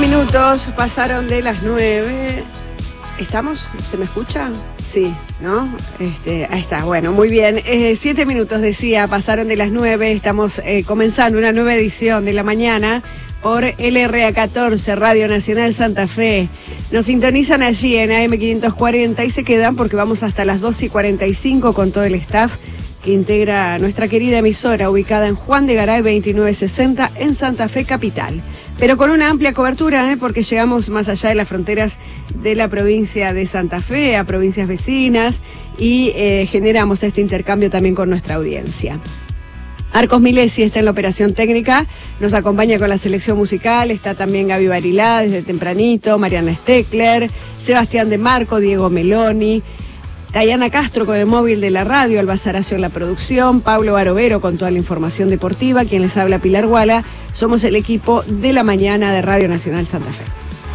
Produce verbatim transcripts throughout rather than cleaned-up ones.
minutos pasaron de las nueve. ¿Estamos? ¿Se me escucha? Sí, ¿no? Este, ahí está, bueno, muy bien. Eh, siete minutos, decía, pasaron de las nueve. Estamos eh, comenzando una nueva edición de la mañana por L R A catorce, Radio Nacional Santa Fe. Nos sintonizan allí en A M quinientos cuarenta y se quedan porque vamos hasta las doce y cuarenta y cinco con todo el staff que integra nuestra querida emisora, ubicada en Juan de Garay veintinueve sesenta en Santa Fe capital. Pero con una amplia cobertura, ¿eh? porque llegamos más allá de las fronteras de la provincia de Santa Fe, a provincias vecinas, y eh, generamos este intercambio también con nuestra audiencia. Arcos Milesi está en la operación técnica, nos acompaña con la selección musical, está también Gaby Barilá desde tempranito, Mariana Steckler, Sebastián de Marco, Diego Meloni, Dayana Castro con el móvil de la radio, Alba Saracio en la producción, Pablo Barovero con toda la información deportiva, quien les habla Pilar Guala. Somos el equipo de la mañana de Radio Nacional Santa Fe.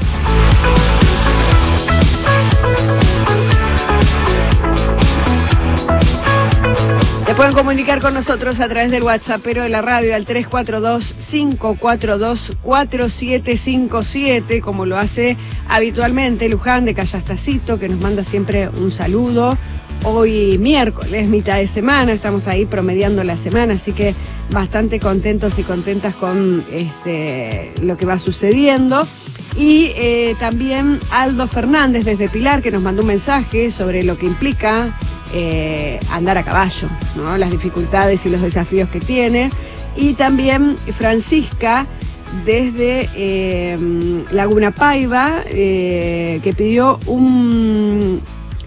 Se pueden comunicar con nosotros a través del WhatsApp, pero de la radio al tres cuatro dos, cinco cuatro dos, cuatro siete cinco siete, como lo hace habitualmente Luján de Callastacito, que nos manda siempre un saludo. Hoy miércoles, mitad de semana, estamos ahí promediando la semana, así que bastante contentos y contentas con este, lo que va sucediendo. Y eh, también Aldo Fernández desde Pilar, que nos mandó un mensaje sobre lo que implica eh, andar a caballo, ¿no? Las dificultades y los desafíos que tiene. Y también Francisca desde eh, Laguna Paiva, eh, que pidió un...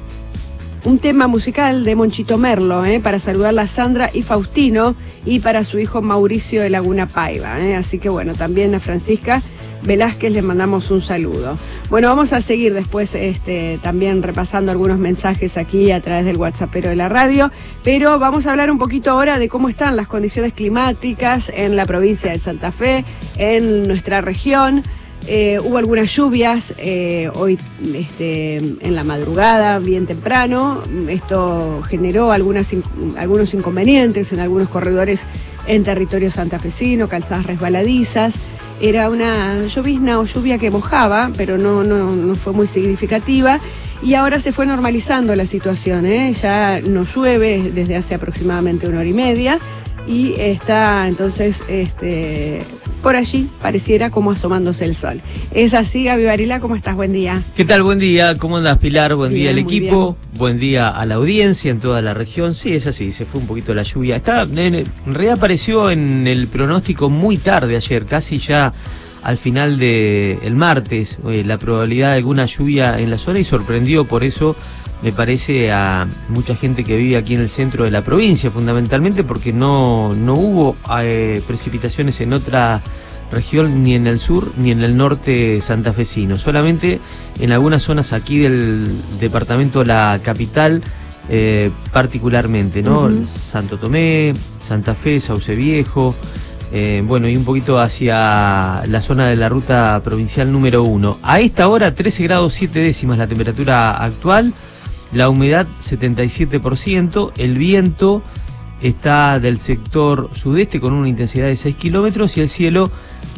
un tema musical de Monchito Merlo, ¿eh? para saludarla a Sandra y Faustino y para su hijo Mauricio de Laguna Paiva. ¿eh? Así que bueno, también a Francisca Velázquez le mandamos un saludo. Bueno, vamos a seguir después este, también repasando algunos mensajes aquí a través del WhatsAppero de la radio, pero vamos a hablar un poquito ahora de cómo están las condiciones climáticas en la provincia de Santa Fe, en nuestra región. Eh, hubo algunas lluvias eh, hoy este, en la madrugada, bien temprano. Esto generó algunas, algunos inconvenientes en algunos corredores en territorio santafesino, calzadas resbaladizas. Era una llovizna o lluvia que mojaba, pero no, no, no fue muy significativa. Y ahora se fue normalizando la situación, ¿eh? Ya no llueve desde hace aproximadamente una hora y media. Y está entonces este, por allí, pareciera como asomándose el sol. Es así, Gaby Barilá, ¿cómo estás? Buen día. ¿Qué tal? Buen día, ¿cómo andas, Pilar? Buen bien, día al equipo, bien. Buen día a la audiencia en toda la región. Sí, es así, se fue un poquito la lluvia. Está, en, reapareció en el pronóstico muy tarde ayer, casi ya al final del martes, eh, la probabilidad de alguna lluvia en la zona, y sorprendió por eso, me parece, a mucha gente que vive aquí en el centro de la provincia, fundamentalmente porque no, no hubo eh, precipitaciones en otra región, ni en el sur ni en el norte santafesino, solamente en algunas zonas aquí del departamento La Capital, eh, particularmente, ¿no? Uh-huh. Santo Tomé, Santa Fe, Sauce Viejo, eh, bueno, y un poquito hacia la zona de la ruta provincial número uno. A esta hora, trece grados siete décimas la temperatura actual. La humedad setenta y siete por ciento, el viento está del sector sudeste con una intensidad de seis kilómetros y el cielo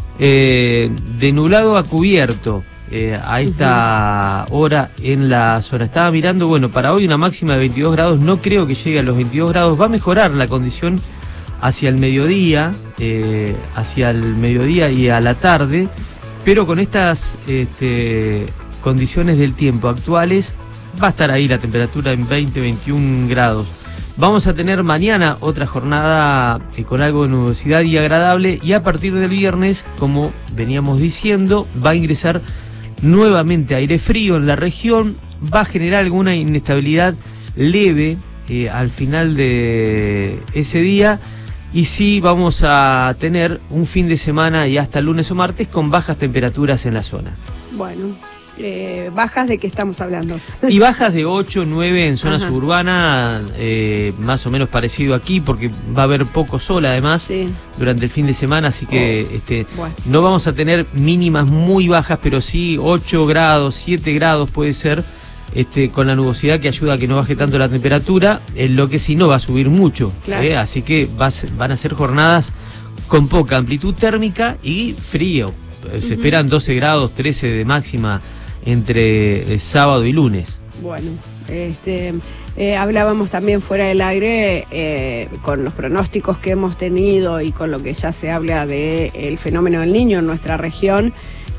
eh, de nublado a cubierto eh, a esta uh-huh. hora en la zona. Estaba mirando, bueno, para hoy una máxima de veintidós grados, no creo que llegue a los veintidós grados, va a mejorar la condición hacia el mediodía, eh, hacia el mediodía y a la tarde, pero con estas este, condiciones del tiempo actuales, va a estar ahí la temperatura en veinte a veintiún grados. Vamos a tener mañana otra jornada eh, con algo de nubosidad y agradable, y a partir del viernes, como veníamos diciendo, va a ingresar nuevamente aire frío en la región, va a generar alguna inestabilidad leve eh, al final de ese día, y sí vamos a tener un fin de semana y hasta lunes o martes con bajas temperaturas en la zona. Bueno. Eh, ¿Bajas de qué estamos hablando? Y bajas de ocho, nueve en zona Ajá. suburbana, eh, más o menos parecido aquí, porque va a haber poco sol además sí. durante el fin de semana, así que oh. este, bueno. no vamos a tener mínimas muy bajas, pero sí ocho grados, siete grados puede ser, este, con la nubosidad que ayuda a que no baje tanto la temperatura, en lo que sí no va a subir mucho, claro. eh, así que va, van a ser jornadas con poca amplitud térmica y frío. uh-huh. se esperan doce grados, trece de máxima entre sábado y lunes. Bueno, este, eh, hablábamos también fuera del aire eh, con los pronósticos que hemos tenido y con lo que ya se habla del fenómeno del Niño en nuestra región.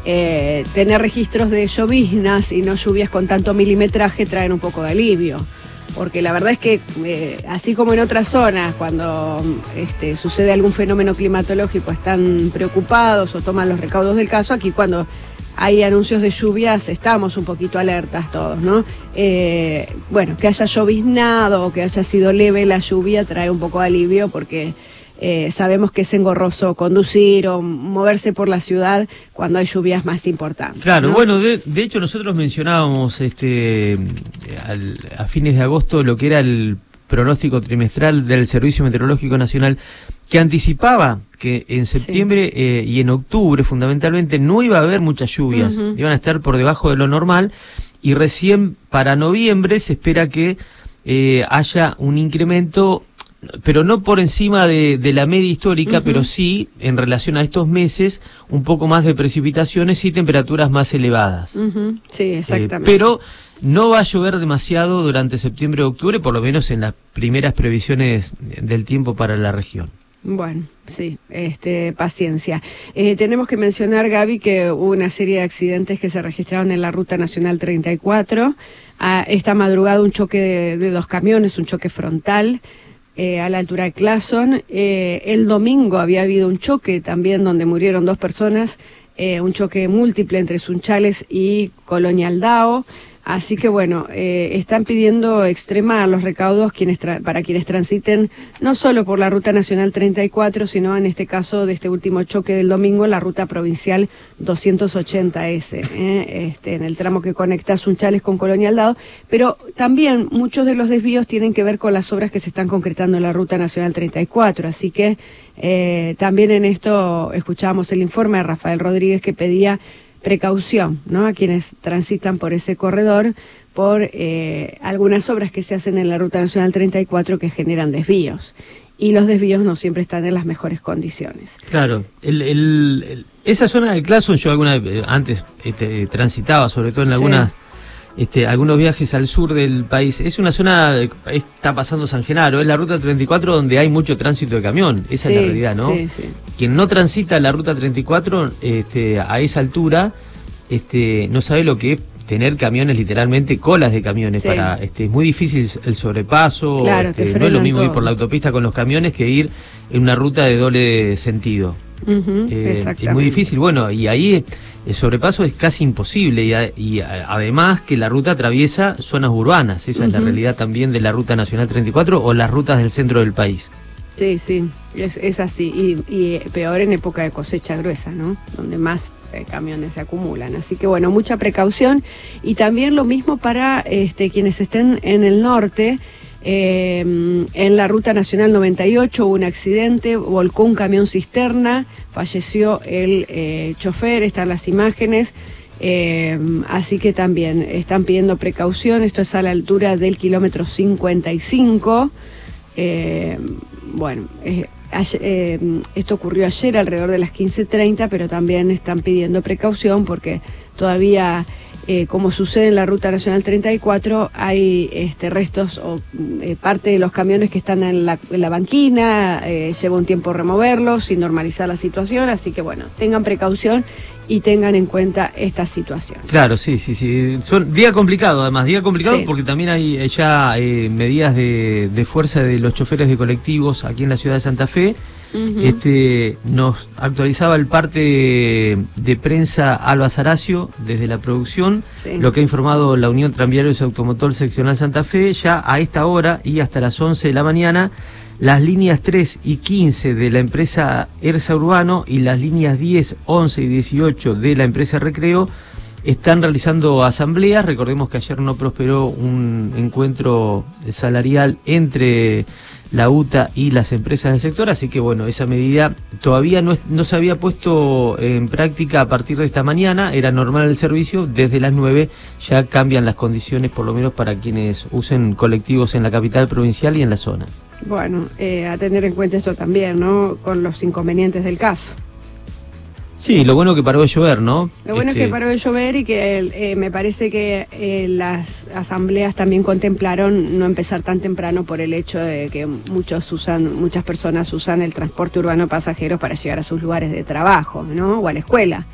Eh, tener registros de lloviznas y no lluvias con tanto milimetraje traen un poco de alivio, porque la verdad es que eh, así como en otras zonas cuando este, sucede algún fenómeno climatológico están preocupados o toman los recaudos del caso, aquí cuando hay anuncios de lluvias estamos un poquito alertas todos, ¿no? Eh, bueno, que haya lloviznado o que haya sido leve la lluvia trae un poco de alivio porque Eh, sabemos que es engorroso conducir o moverse por la ciudad cuando hay lluvias más importantes. Claro, ¿no? bueno, de, de hecho nosotros mencionábamos este al, a fines de agosto lo que era el pronóstico trimestral del Servicio Meteorológico Nacional, que anticipaba que en septiembre sí. eh, y en octubre fundamentalmente no iba a haber muchas lluvias, uh-huh. iban a estar por debajo de lo normal, y recién para noviembre se espera que eh, haya un incremento, pero no por encima de, de la media histórica, uh-huh. pero sí en relación a estos meses un poco más de precipitaciones y temperaturas más elevadas. Uh-huh. Sí, exactamente. Eh, pero no va a llover demasiado durante septiembre y octubre, por lo menos en las primeras previsiones del tiempo para la región. Bueno, sí, este, paciencia. Eh, tenemos que mencionar, Gaby, que hubo una serie de accidentes que se registraron en la Ruta Nacional treinta y cuatro. Ah, esta madrugada un choque de, de dos camiones, un choque frontal. Eh, a la altura de Clason. Eh, el domingo había habido un choque también donde murieron dos personas, eh, un choque múltiple entre Sunchales y Colonia Aldao. Así que bueno, eh, están pidiendo extremar los recaudos quienes tra- para quienes transiten no solo por la Ruta Nacional treinta y cuatro, sino en este caso de este último choque del domingo, la Ruta Provincial doscientos ochenta ese, eh, este, en el tramo que conecta Sunchales con Colonia Aldao. Pero también muchos de los desvíos tienen que ver con las obras que se están concretando en la Ruta Nacional treinta y cuatro. Así que eh, también en esto escuchábamos el informe de Rafael Rodríguez que pedía precaución, ¿no?, a quienes transitan por ese corredor por eh, algunas obras que se hacen en la Ruta Nacional treinta y cuatro que generan desvíos. Y los desvíos no siempre están en las mejores condiciones. Claro, el, el, el, esa zona de Clason yo alguna vez, antes este, transitaba, sobre todo en algunas sí. Este, algunos viajes al sur del país. Es una zona, está pasando San Genaro, es la Ruta treinta y cuatro donde hay mucho tránsito de camión, esa sí, es la realidad, ¿no? Sí, sí. Quien no transita la Ruta treinta y cuatro este, a esa altura este, no sabe lo que es tener camiones, literalmente colas de camiones. Sí. Para este, es muy difícil el sobrepaso, claro, este, no es lo mismo todo. Ir por la autopista con los camiones que ir en una ruta de doble sentido. Uh-huh, eh, es muy difícil, bueno, y ahí el sobrepaso es casi imposible, y, a, y a, además que la ruta atraviesa zonas urbanas, esa uh-huh. es la realidad también de la Ruta Nacional treinta y cuatro o las rutas del centro del país. Sí, sí, es, es así, y, y peor en época de cosecha gruesa, ¿no?, donde más eh, camiones se acumulan, así que bueno, mucha precaución, y también lo mismo para este, quienes estén en el norte. Eh, en la Ruta Nacional noventa y ocho hubo un accidente, volcó un camión cisterna, falleció el eh, chofer, están las imágenes, eh, así que también están pidiendo precaución. Esto es a la altura del kilómetro cincuenta y cinco. Eh, bueno, eh, ayer, eh, esto ocurrió ayer alrededor de las quince treinta, pero también están pidiendo precaución porque todavía... Eh, como sucede en la Ruta Nacional treinta y cuatro, hay este, restos o eh, parte de los camiones que están en la, en la banquina, eh, lleva un tiempo removerlos y normalizar la situación, así que bueno, tengan precaución y tengan en cuenta esta situación. Claro, sí, sí, sí. Son día complicado, además, día complicado sí. porque también hay ya eh, medidas de, de fuerza de los choferes de colectivos aquí en la ciudad de Santa Fe. Uh-huh. Este nos actualizaba el parte de, de prensa Alba Saracio desde la producción, sí. lo que ha informado la Unión Tranviarios Automotor Seccional Santa Fe. Ya a esta hora y hasta las once de la mañana, las líneas tres y quince de la empresa Ersa Urbano y las líneas diez, once y dieciocho de la empresa Recreo están realizando asambleas. Recordemos que ayer no prosperó un encuentro salarial entre la U T A y las empresas del sector, así que bueno, esa medida todavía no, no se había puesto en práctica a partir de esta mañana, era normal el servicio, desde las nueve ya cambian las condiciones, por lo menos para quienes usen colectivos en la capital provincial y en la zona. Bueno, eh, a tener en cuenta esto también, ¿no?, con los inconvenientes del caso. Sí, lo bueno que paró de llover, ¿no? Lo bueno este... es que paró de llover y que eh, me parece que eh, las asambleas también contemplaron no empezar tan temprano por el hecho de que muchos usan, muchas personas usan el transporte urbano pasajeros para llegar a sus lugares de trabajo, ¿no? O a la escuela.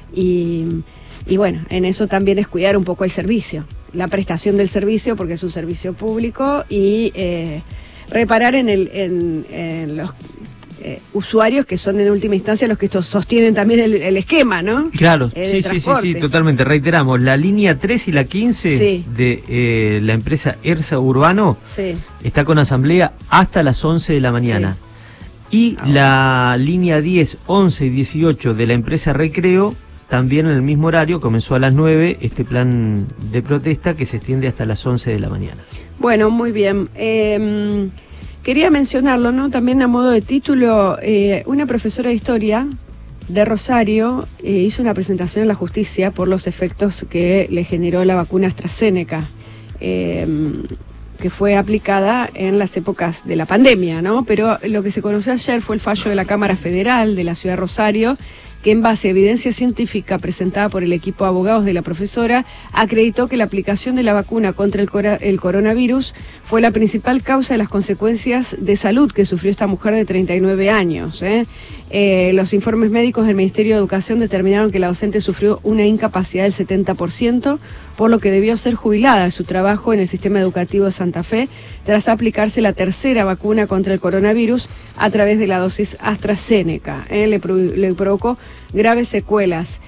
Y, y bueno, en eso también es cuidar un poco el servicio, la prestación del servicio, porque es un servicio público, y eh, reparar en, el, en, en los... Eh, usuarios que son en última instancia los que estos sostienen también el, el esquema, ¿no? Claro, eh, sí, sí, sí, sí, totalmente. Reiteramos, la línea tres y la quince sí. de eh, la empresa ERSA Urbano sí. está con asamblea hasta las once de la mañana. Sí. Y ah, la bueno. línea diez, once y dieciocho de la empresa Recreo, también en el mismo horario, comenzó a las nueve este plan de protesta que se extiende hasta las once de la mañana. Bueno, muy bien. Eh, Quería mencionarlo, ¿no? También a modo de título, eh, una profesora de historia de Rosario eh, hizo una presentación en la justicia por los efectos que le generó la vacuna AstraZeneca, eh, que fue aplicada en las épocas de la pandemia, ¿no? Pero lo que se conoció ayer fue el fallo de la Cámara Federal de la Ciudad de Rosario, que en base a evidencia científica presentada por el equipo de abogados de la profesora, acreditó que la aplicación de la vacuna contra el, cora el coronavirus fue la principal causa de las consecuencias de salud que sufrió esta mujer de treinta y nueve años. ¿eh? Eh, los informes médicos del Ministerio de Educación determinaron que la docente sufrió una incapacidad del setenta por ciento, por lo que debió ser jubilada de su trabajo en el sistema educativo de Santa Fe, tras aplicarse la tercera vacuna contra el coronavirus a través de la dosis AstraZeneca. ¿eh? Le, pro le provocó graves secuelas.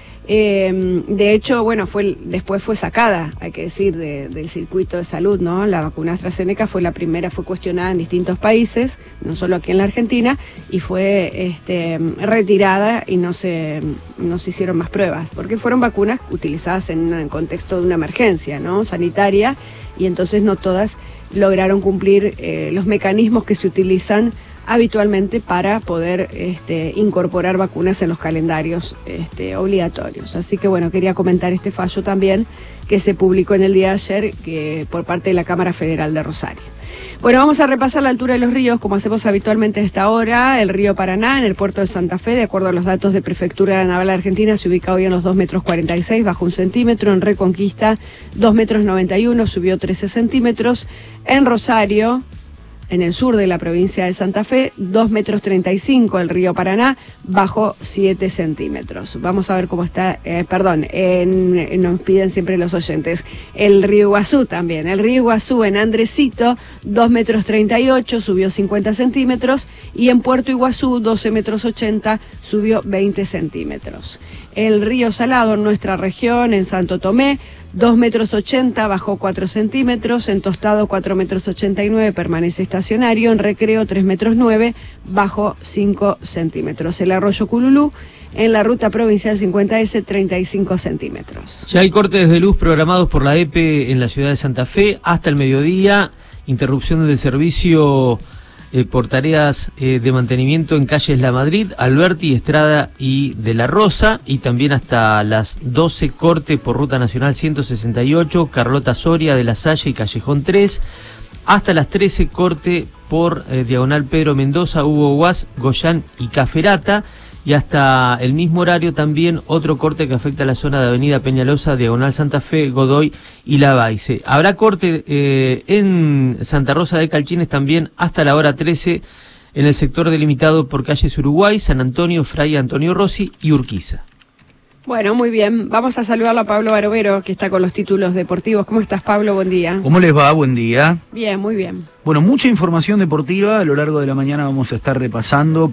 Eh, de hecho, bueno, fue después fue sacada, hay que decir, de, del circuito de salud, ¿no? La vacuna AstraZeneca fue la primera, fue cuestionada en distintos países, no solo aquí en la Argentina, y fue este, retirada y no se, no se hicieron más pruebas, porque fueron vacunas utilizadas en un contexto de una emergencia, ¿no? Sanitaria, y entonces no todas lograron cumplir eh, los mecanismos que se utilizan habitualmente para poder este, incorporar vacunas en los calendarios este, obligatorios. Así que bueno, quería comentar este fallo también que se publicó en el día de ayer que, por parte de la Cámara Federal de Rosario. Bueno, vamos a repasar la altura de los ríos, como hacemos habitualmente a esta hora. El río Paraná, en el puerto de Santa Fe, de acuerdo a los datos de Prefectura de la Naval Argentina, se ubica hoy en los dos metros cuarenta y seis, bajo un centímetro. En Reconquista, dos metros noventa y uno, subió trece centímetros. En Rosario, en el sur de la provincia de Santa Fe, dos metros treinta y cinco, el río Paraná, bajó siete centímetros. Vamos a ver cómo está, eh, perdón, en, en, nos piden siempre los oyentes, el río Iguazú también. El río Iguazú en Andresito, dos metros treinta y ocho, subió cincuenta centímetros, y en Puerto Iguazú, doce metros ochenta, subió veinte centímetros. El río Salado en nuestra región, en Santo Tomé, dos metros ochenta, bajó cuatro centímetros. En Tostado, cuatro metros ochenta y nueve, permanece estacionario. En Recreo, tres metros nueve, bajó cinco centímetros. El arroyo Cululú, en la ruta provincial cincuenta ese, treinta y cinco centímetros. Ya hay cortes de luz programados por la E P E en la ciudad de Santa Fe hasta el mediodía. Interrupción del servicio Eh, por tareas eh, de mantenimiento en calles La Madrid, Alberti, Estrada y de la Rosa, y también hasta las doce corte por Ruta Nacional ciento sesenta y ocho, Carlota Soria, de la Salle y Callejón tres, hasta las trece corte por eh, Diagonal Pedro Mendoza, Hugo Guas, Goyán y Caferata, y hasta el mismo horario también otro corte que afecta a la zona de Avenida Peñalosa, Diagonal Santa Fe, Godoy y Lavalle. Habrá corte eh, en Santa Rosa de Calchines también hasta la hora trece en el sector delimitado por calles Uruguay, San Antonio, Fray Antonio Rossi y Urquiza. Bueno, muy bien. Vamos a saludarlo a Pablo Barovero, que está con los títulos deportivos. ¿Cómo estás, Pablo? Buen día. ¿Cómo les va? Buen día. Bien, muy bien. Bueno, mucha información deportiva a lo largo de la mañana vamos a estar repasando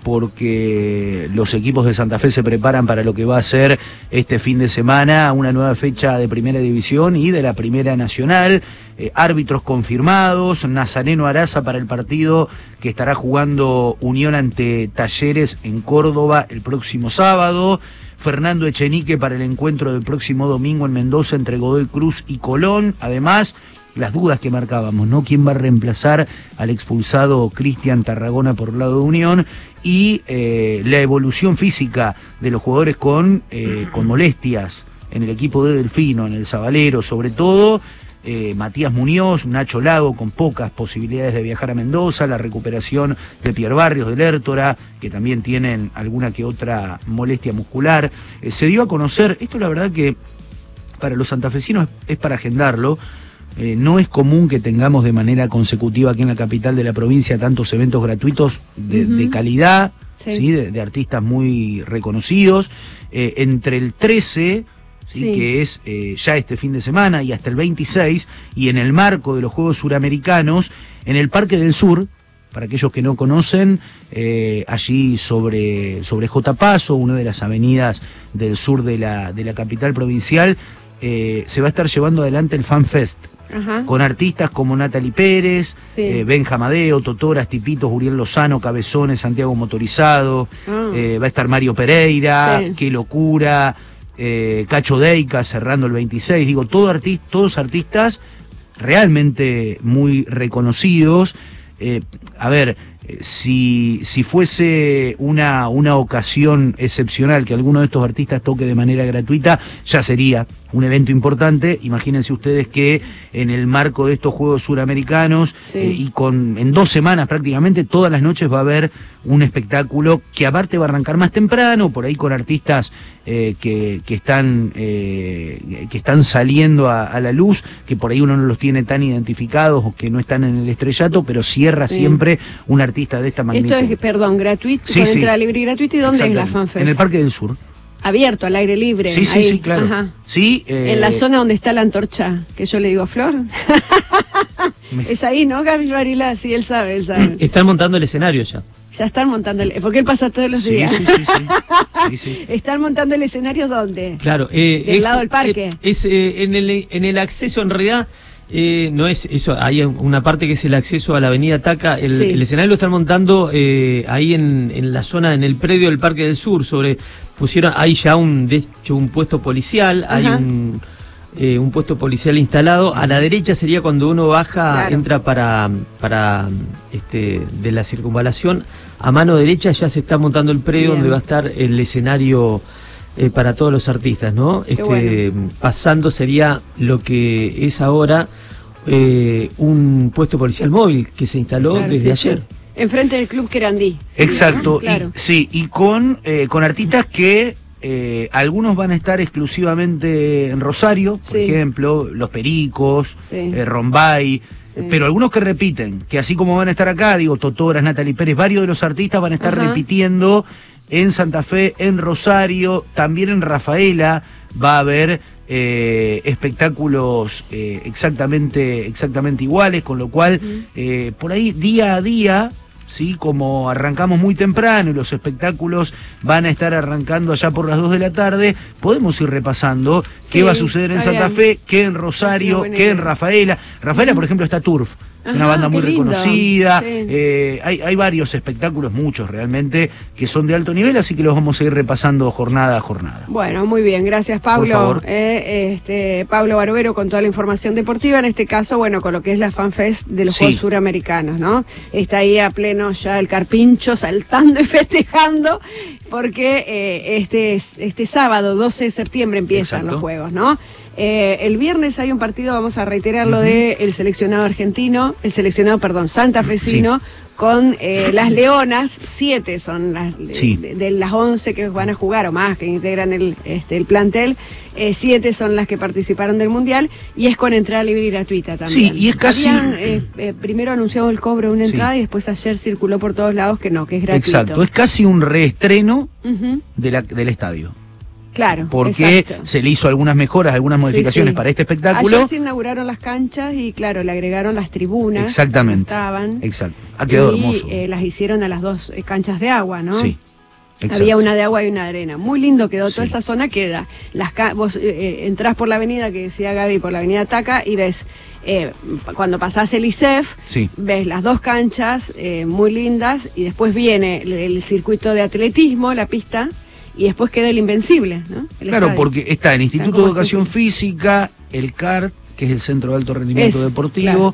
porque los equipos de Santa Fe se preparan para lo que va a ser este fin de semana, una nueva fecha de Primera División y de la Primera Nacional. Eh, árbitros confirmados, Nazareno Araza para el partido que estará jugando Unión ante Talleres en Córdoba el próximo sábado. Fernando Echenique para el encuentro del próximo domingo en Mendoza entre Godoy Cruz y Colón. Además, las dudas que marcábamos, ¿no? ¿Quién va a reemplazar al expulsado Cristian Tarragona por el lado de Unión? Y eh, la evolución física de los jugadores con, eh, con molestias en el equipo de Delfino, en el Sabalero, sobre todo. eh, Matías Muñoz, Nacho Lago, con pocas posibilidades de viajar a Mendoza, la recuperación de Pierre Barrios, del Értora, que también tienen alguna que otra molestia muscular. Eh, se dio a conocer, esto la verdad que para los santafesinos es, es para agendarlo. Eh, no es común que tengamos de manera consecutiva aquí en la capital de la provincia tantos eventos gratuitos de, uh-huh. de calidad, sí. ¿sí? De, de artistas muy reconocidos. Eh, entre el trece, ¿sí? Sí. que es eh, ya este fin de semana, y hasta el veintiséis, y en el marco de los Juegos Suramericanos, en el Parque del Sur, para aquellos que no conocen, eh, allí sobre, sobre J. Paso, una de las avenidas del sur de la, de la capital provincial, eh, se va a estar llevando adelante el Fan Fest. Ajá. Con artistas como Natalie Pérez, sí. eh, Benja Amadeo, Totoras, Tipitos, Uriel Lozano, Cabezones, Santiago Motorizado, ah. eh, va a estar Mario Pereira, sí. Qué Locura, eh, Cacho Deica cerrando el veintiséis, digo, todo arti- todos artistas realmente muy reconocidos. Eh, a ver, si, si fuese una, una ocasión excepcional que alguno de estos artistas toque de manera gratuita, ya sería un evento importante. Imagínense ustedes que en el marco de estos Juegos Suramericanos, sí. eh, y con en dos semanas prácticamente, todas las noches va a haber un espectáculo que aparte va a arrancar más temprano, por ahí con artistas eh, que, que, están, eh, que están saliendo a, a la luz, que por ahí uno no los tiene tan identificados o que no están en el estrellato, pero cierra sí. siempre un artista de esta magnitud. Esto es, perdón, gratuito, sí, con sí. entrada libre y gratuita. ¿Y dónde es la FanFest? En el Parque del Sur. Abierto, al aire libre. Sí, sí, ahí. sí, claro. Ajá. Sí, eh... en la zona donde está la antorcha, que yo le digo a Flor. Me... Es ahí, ¿no, Gaby Varila? Sí, él sabe, él sabe. Están montando el escenario ya. Ya están montando el... Porque él pasa todos los sí, días. Sí, sí, sí. sí, sí. ¿Están montando el escenario dónde? Claro. Eh, ¿Del es, lado del parque? Es, es eh, en, el, en el acceso, en realidad... Eh, no es eso, hay una parte que es el acceso a la avenida Taca, el, sí. el escenario lo están montando eh, ahí en, en la zona, en el predio del Parque del Sur, sobre, pusieron, hay ya un, de hecho, un puesto policial, ajá. hay un, eh, un puesto policial instalado, a la derecha sería cuando uno baja, claro. entra para, para este, de la circunvalación, a mano derecha ya se está montando el predio. Bien. Donde va a estar el escenario Eh, para todos los artistas, ¿no? Este, bueno. Pasando sería lo que es ahora eh, un puesto policial móvil que se instaló claro, desde sí, ayer. Sí. Enfrente del Club Querandí. Exacto, ¿no? Claro. y, sí, y con, eh, con artistas que eh, algunos van a estar exclusivamente en Rosario, por sí. ejemplo, Los Pericos, sí. eh, Rombay, sí. pero algunos que repiten, que así como van a estar acá, digo, Totoras, Natalie Pérez, varios de los artistas van a estar Ajá. repitiendo en Santa Fe, en Rosario, también en Rafaela va a haber eh, espectáculos eh, exactamente, exactamente iguales, con lo cual uh-huh. eh, por ahí día a día, sí, como arrancamos muy temprano y los espectáculos van a estar arrancando allá por las dos de la tarde, podemos ir repasando sí, qué va a suceder en Santa bien. Fe, qué en Rosario, qué idea. En Rafaela. Rafaela, uh-huh. por ejemplo, está Turf. Es una banda muy reconocida, sí. eh, hay, hay varios espectáculos, muchos realmente, que son de alto nivel, así que los vamos a ir repasando jornada a jornada. Bueno, muy bien, gracias Pablo. Por favor. Eh, este, Pablo Barbero con toda la información deportiva, en este caso, bueno, con lo que es la FanFest de los sí. Juegos Suramericanos, ¿no? Está ahí a pleno ya el Carpincho saltando y festejando, porque eh, este, este sábado, doce de septiembre, empiezan Exacto. los Juegos, ¿no? Eh, el viernes hay un partido, vamos a reiterarlo, uh-huh. de el seleccionado argentino, el seleccionado, perdón, santafesino, sí. con eh, las Leonas, siete son las sí. de, de las once que van a jugar, o más, que integran el, este, el plantel, eh, siete son las que participaron del Mundial, y es con entrada libre y gratuita también. Sí, y es casi... Habían eh, eh, primero anunciado el cobro de una entrada sí. y después ayer circuló por todos lados que no, que es gratuito. Exacto, es casi un reestreno uh-huh. de la, del estadio. Claro, porque exacto. se le hizo algunas mejoras, algunas modificaciones sí, sí. para este espectáculo. Ayer se inauguraron las canchas y claro, le agregaron las tribunas. Exactamente. Estaban, Exacto. Ha quedado y, hermoso. Eh, las hicieron a las dos eh, canchas de agua, ¿no? Sí. Exacto. Había una de agua y una de arena. Muy lindo quedó, toda sí. esa zona queda. Las ca- vos eh, entrás por la avenida que decía Gaby, por la avenida Taca, y ves, eh, cuando pasás el I C E F, sí. ves las dos canchas eh, muy lindas, y después viene el, el circuito de atletismo, la pista, y después queda el Invencible, ¿no? El claro, estadio. porque está el Instituto de Educación así. Física, el C A R T, que es el Centro de Alto Rendimiento es, Deportivo, claro.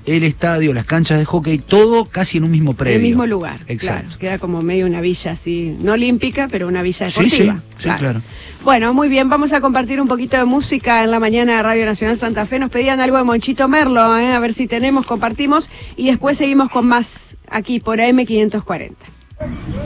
el estadio, las canchas de hockey, todo casi en un mismo predio. En el mismo lugar. Exacto. Claro, queda como medio una villa así, no olímpica, pero una villa deportiva. Sí, sí, sí, claro. claro. Bueno, muy bien, vamos a compartir un poquito de música en la mañana de Radio Nacional Santa Fe. Nos pedían algo de Monchito Merlo, ¿eh? A ver si tenemos, compartimos y después seguimos con más aquí por A M quinientos cuarenta.